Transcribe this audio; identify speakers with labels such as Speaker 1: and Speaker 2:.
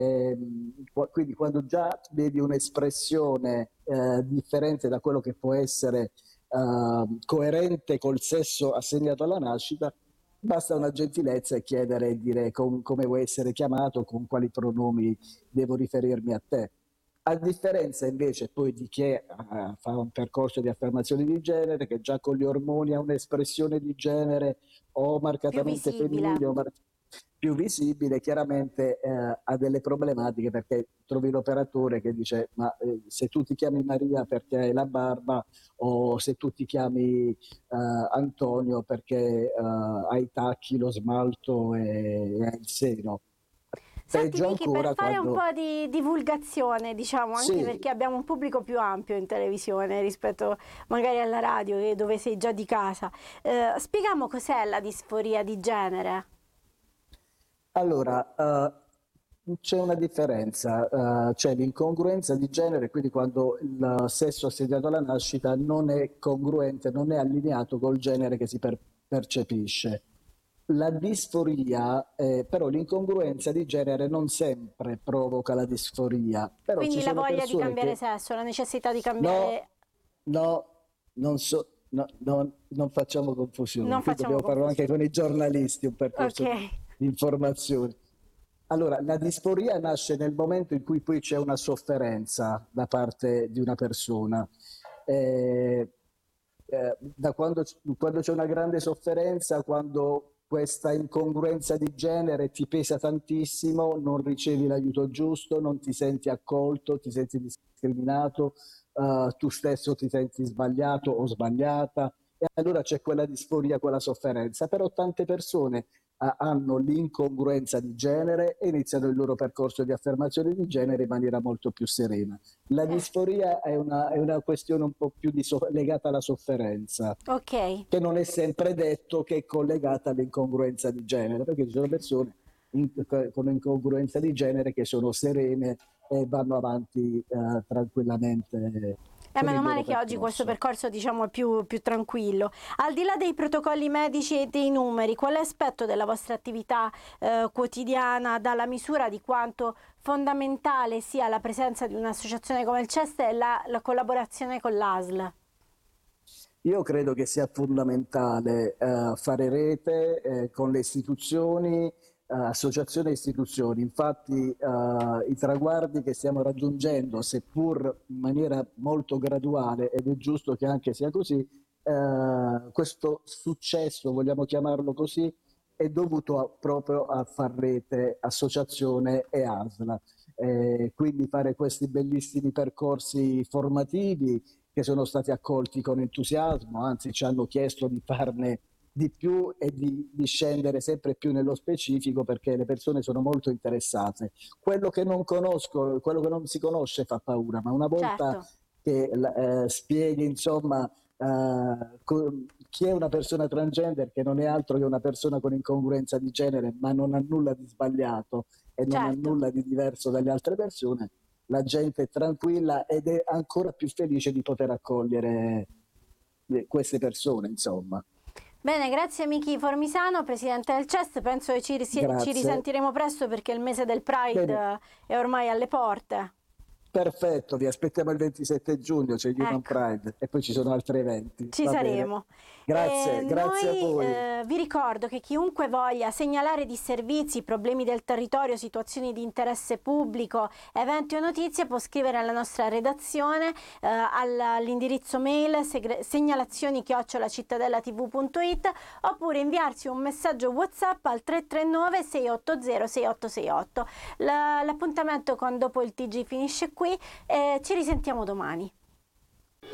Speaker 1: Quindi quando già vedi un'espressione differente da quello che può essere coerente col sesso assegnato alla nascita, basta una gentilezza e chiedere e dire come vuoi essere chiamato, con quali pronomi devo riferirmi a te. A differenza invece poi di chi fa un percorso di affermazione di genere, che già con gli ormoni ha un'espressione di genere o
Speaker 2: Più
Speaker 1: marcatamente
Speaker 2: visibile.
Speaker 1: femminile o più visibile, chiaramente ha delle problematiche, perché trovi l'operatore che dice ma se tu ti chiami Maria perché hai la barba, o se tu ti chiami Antonio perché hai i tacchi, lo smalto e hai il seno.
Speaker 2: Senti
Speaker 1: Peggio
Speaker 2: Miki, per
Speaker 1: ancora
Speaker 2: fare un
Speaker 1: quando...
Speaker 2: po' di divulgazione, diciamo, anche
Speaker 1: Sì,
Speaker 2: perché abbiamo un pubblico più ampio in televisione rispetto magari alla radio, dove sei già di casa, spieghiamo cos'è la disforia di genere.
Speaker 1: allora, c'è una differenza, c'è l'incongruenza di genere, quindi quando il sesso assegnato alla nascita non è congruente, non è allineato col genere che si percepisce. La disforia, però l'incongruenza di genere non sempre provoca la disforia, però ci
Speaker 2: Quindi la
Speaker 1: sono
Speaker 2: voglia di
Speaker 1: persone
Speaker 2: cambiare
Speaker 1: che
Speaker 2: sesso, la necessità di
Speaker 1: no,
Speaker 2: cambiare...
Speaker 1: no, non facciamo confusione.
Speaker 2: Non
Speaker 1: Qui
Speaker 2: facciamo
Speaker 1: dobbiamo farlo anche
Speaker 2: confusione.
Speaker 1: con i giornalisti, un
Speaker 2: Ok.
Speaker 1: percorso di informazione. Allora, la disforia nasce nel momento in cui poi c'è una sofferenza da parte di una persona. Eh, quando c'è una grande sofferenza, quando questa incongruenza di genere ti pesa tantissimo, non ricevi l'aiuto giusto, non ti senti accolto, ti senti discriminato, tu stesso ti senti sbagliato o sbagliata, e allora c'è quella disforia, quella sofferenza. Però tante persone hanno l'incongruenza di genere e iniziano il loro percorso di affermazione di genere in maniera molto più serena. La disforia è una questione un po' più legata alla sofferenza,
Speaker 2: Ok.
Speaker 1: che non è sempre detto che è collegata all'incongruenza di genere, perché ci sono persone con incongruenza di genere che sono serene e vanno avanti tranquillamente con
Speaker 2: Meno
Speaker 1: il loro
Speaker 2: male che oggi questo
Speaker 1: percorso.
Speaker 2: percorso, diciamo, è più tranquillo. Al di là dei protocolli medici e dei numeri, quale aspetto della vostra attività quotidiana dà la misura di quanto fondamentale sia la presenza di un'associazione come il CEST e la collaborazione con l'ASL?
Speaker 1: Io credo che sia fondamentale fare rete con le istituzioni, associazioni e istituzioni. Infatti i traguardi che stiamo raggiungendo, seppur in maniera molto graduale, ed è giusto che anche sia così, questo successo, vogliamo chiamarlo così, è dovuto proprio a far rete associazione e ASL. Quindi fare questi bellissimi percorsi formativi che sono stati accolti con entusiasmo, anzi ci hanno chiesto di farne di più e di scendere sempre più nello specifico, perché le persone sono molto interessate. Quello che non conosco, quello che non si conosce fa paura, ma una volta
Speaker 2: Certo,
Speaker 1: che spieghi insomma chi è una persona transgender, che non è altro che una persona con incongruenza di genere, ma non ha nulla di sbagliato e non ha
Speaker 2: certo.
Speaker 1: nulla di diverso dalle altre persone, la gente è tranquilla ed è ancora più felice di poter accogliere queste persone, insomma.
Speaker 2: Bene, grazie Miki Formisano, presidente del CEST. Penso che ci
Speaker 1: Grazie.
Speaker 2: risentiremo presto perché il mese del Pride
Speaker 1: Bene,
Speaker 2: è ormai alle porte.
Speaker 1: perfetto, vi aspettiamo il 27 giugno, c'è Human
Speaker 2: Ecco.
Speaker 1: Pride e poi ci sono altri eventi.
Speaker 2: Ci
Speaker 1: Va bene.
Speaker 2: saremo.
Speaker 1: Grazie, grazie a
Speaker 2: Noi
Speaker 1: voi.
Speaker 2: vi ricordo che chiunque voglia segnalare disservizi, problemi del territorio, situazioni di interesse pubblico, eventi o notizie può scrivere alla nostra redazione all'indirizzo mail segnalazioni@cittadellatv.it oppure inviarci un messaggio WhatsApp al 339 680 6868. L'appuntamento con Dopo il TG finisce qui e ci risentiamo domani.